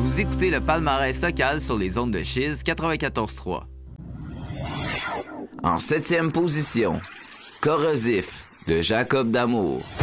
Vous écoutez le palmarès local sur les ondes de Chiz 94.3. En 7e position, Corrosif de Jacob D'Amour.